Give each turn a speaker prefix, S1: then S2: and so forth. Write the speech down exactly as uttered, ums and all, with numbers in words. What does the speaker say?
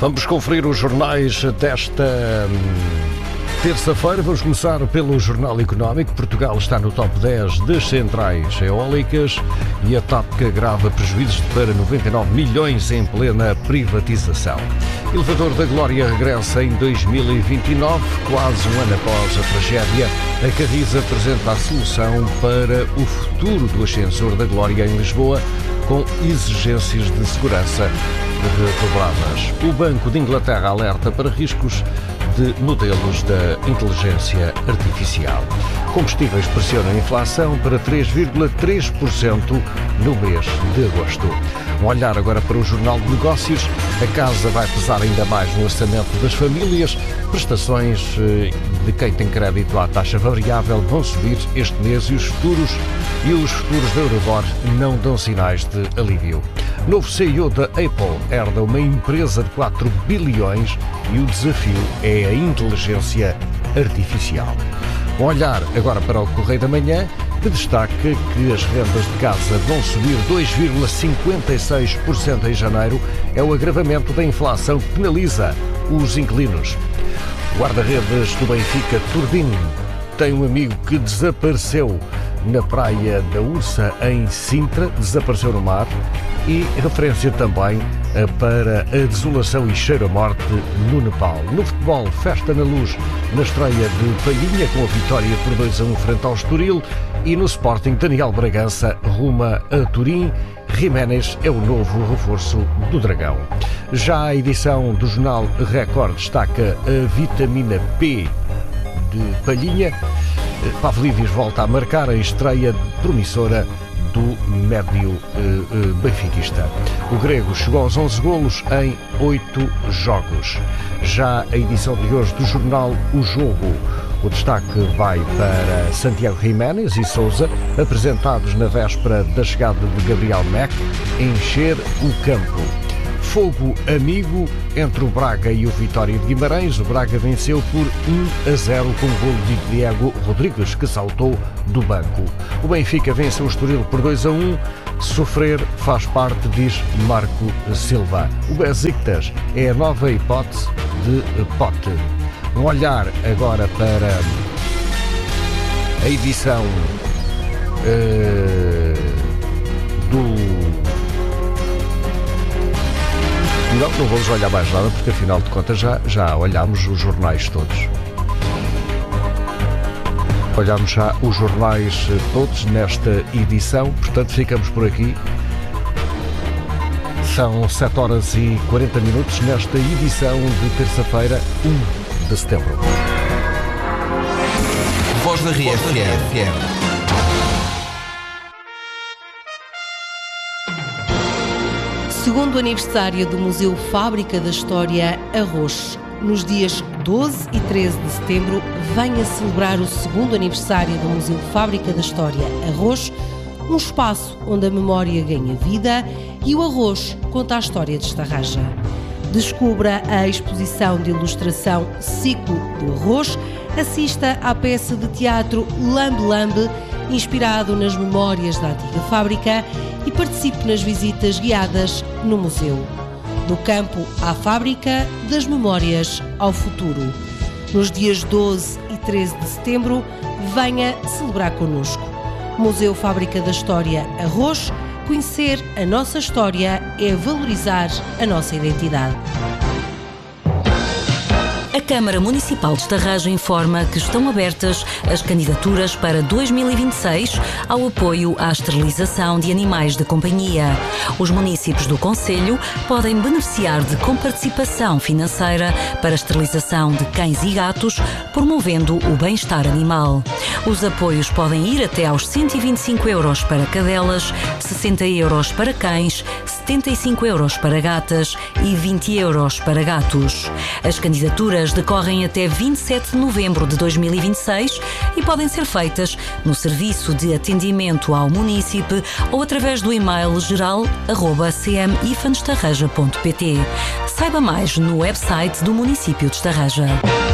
S1: Vamos conferir os jornais desta terça-feira. Vamos começar pelo Jornal Económico. Portugal está no top dez das centrais eólicas e a T A P grava prejuízos para noventa e nove milhões em plena privatização. Elevador da Glória regressa em dois mil e vinte e nove, quase um ano após a tragédia. A Carris apresenta a solução para o futuro do ascensor da Glória em Lisboa, com exigências de segurança redobradas. O Banco de Inglaterra alerta para riscos de modelos da inteligência artificial. Combustíveis pressionam a inflação para três vírgula três por cento no mês de agosto. Um olhar agora para o Jornal de Negócios. A casa vai pesar ainda mais no orçamento das famílias. Prestações de quem tem crédito à taxa variável vão subir este mês e os futuros e os futuros da Euribor não dão sinais de alívio. Novo C E O da Apple herda uma empresa de quatro bilhões e o desafio é a inteligência artificial. Um olhar agora para o Correio da Manhã, que destaca que as rendas de casa vão subir dois vírgula cinquenta e seis por cento em janeiro. É o agravamento da inflação que penaliza os inquilinos. O guarda-redes do Benfica, Turbin, tem um amigo que desapareceu na praia da Ursa, em Sintra, desapareceu no mar, e referência também para a desolação e cheiro a morte no Nepal. No futebol, festa na Luz na estreia de Palhinha, com a vitória por dois a um frente ao Estoril, e no Sporting, Daniel Bragança ruma a Turim. Jiménez é o novo reforço do Dragão. Já a edição do jornal Record destaca a vitamina P de Palhinha. Pavlidis volta a marcar a estreia promissora do médio uh, uh, benfiquista. O grego chegou aos onze golos em oito jogos. Já a edição de hoje do jornal O Jogo, o destaque vai para Santiago Jiménez e Sousa, apresentados na véspera da chegada de Gabriel Mac, encher o campo. Fogo amigo entre o Braga e o Vitória de Guimarães. O Braga venceu por um a zero com o golo de Diego Rodrigues, que saltou do banco. O Benfica venceu o Estoril por dois a um. Sofrer faz parte, diz Marco Silva. O Besiktas é a nova hipótese de Pote. Um olhar agora para a edição uh, do... Não, não vamos olhar mais nada, porque afinal de contas já, já olhámos os jornais todos. Olhámos já os jornais todos nesta edição, portanto ficamos por aqui. São sete horas e quarenta minutos nesta edição de terça-feira, um de setembro.
S2: Voz da R F M.
S3: Segundo aniversário do Museu Fábrica da História, Arroz. Nos dias doze e treze de setembro, venha celebrar o segundo aniversário do Museu Fábrica da História, Arroz, um espaço onde a memória ganha vida e o arroz conta a história de Estarraja. Descubra a exposição de ilustração Ciclo do Arroz, assista à peça de teatro Lambe Lambe, inspirado nas memórias da antiga fábrica, e participe nas visitas guiadas no museu. Do campo à fábrica, das memórias ao futuro. Nos dias doze e treze de setembro, venha celebrar connosco. Museu Fábrica da História, Arroz. Conhecer a nossa história é valorizar a nossa identidade.
S4: A Câmara Municipal de Estarraja informa que estão abertas as candidaturas para dois mil e vinte e seis ao apoio à esterilização de animais de companhia. Os municípios do concelho podem beneficiar de comparticipação financeira para a esterilização de cães e gatos, promovendo o bem-estar animal. Os apoios podem ir até aos cento e vinte e cinco euros para cadelas, sessenta euros para cães, setenta e cinco euros para gatas e vinte euros para gatos. As candidaturas decorrem até vinte e sete de novembro de dois mil e vinte e seis e podem ser feitas no Serviço de Atendimento ao Munícipe ou através do e-mail geral arroba c m ifan estarraja ponto p t. Saiba mais no website do município de Estarraja.